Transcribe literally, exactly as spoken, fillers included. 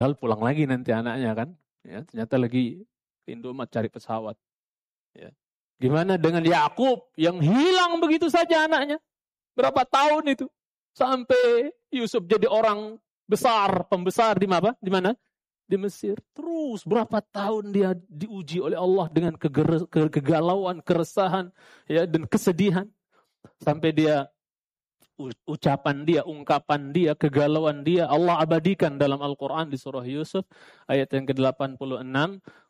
Lalu pulang lagi nanti anaknya kan, ya, ternyata lagi ke Indomaret cari pesawat. Ya. Gimana dengan Yakub yang hilang begitu saja anaknya? Berapa tahun itu? Sampai Yusuf jadi orang besar, pembesar di mana? Di mana? Di Mesir. Terus berapa tahun dia diuji oleh Allah dengan keger- kegalauan, keresahan, ya, dan kesedihan. Sampai dia ucapan dia, ungkapan dia, kegalauan dia Allah abadikan dalam Al-Quran di surah Yusuf ayat yang ke delapan puluh enam.